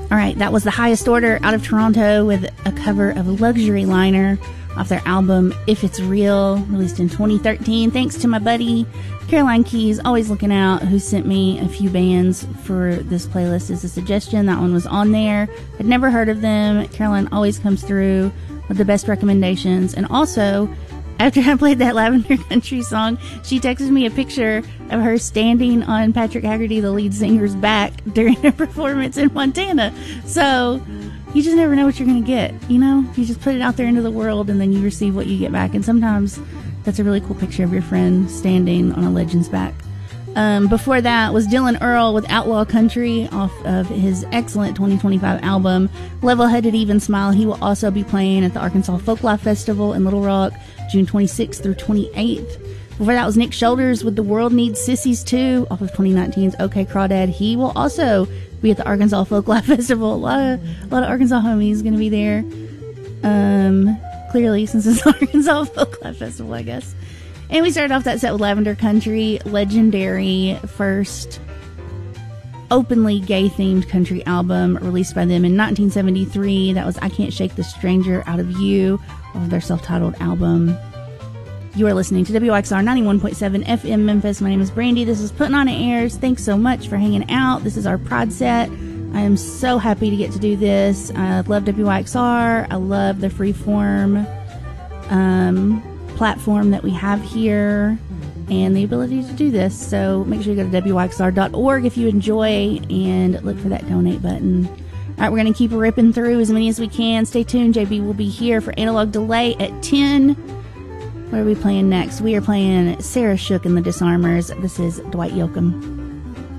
All right, that was The Highest Order out of Toronto with a cover of Luxury Liner off their album If It's Real, released in 2013. Thanks to my buddy Caroline Keys, always looking out, who sent me a few bands for this playlist as a suggestion. That one was on there. I'd never heard of them. Caroline always comes through with the best recommendations. And also, after I played that Lavender Country song, she texted me a picture of her standing on Patrick Haggerty, the lead singer's back during a performance in Montana. So you just never know what you're going to get, you know? You just put it out there into the world and then you receive what you get back. And sometimes that's a really cool picture of your friend standing on a legend's back. Before that was Dylan Earl with Outlaw Country off of his excellent 2025 album, Level Headed Even Smile. He will also be playing at the Arkansas Folklife Festival in Little Rock, June 26th through 28th. Before that was Nick Shoulders with The World Needs Sissies Too off of 2019's OK Crawdad. He will also be at the Arkansas Folklife Festival. A lot of Arkansas homies going to be there. Clearly, since it's the Arkansas Folklife Festival, I guess. And we started off that set with Lavender Country, legendary first openly gay-themed country album released by them in 1973. That was I Can't Shake the Stranger Out of You, of their self-titled album. You are listening to WXR 91.7 FM Memphis. My name is Brandy. This is Putting On Airs. Thanks so much for hanging out. This is our prod set. I am so happy to get to do this. I love WYXR. I love the freeform platform that we have here and the ability to do this. So make sure you go to WYXR.org if you enjoy and look for that donate button. All right, we're going to keep ripping through as many as we can. Stay tuned. JB will be here for Analog Delay at 10. What are we playing next? We are playing Sarah Shook and the Disarmers. This is Dwight Yoakam.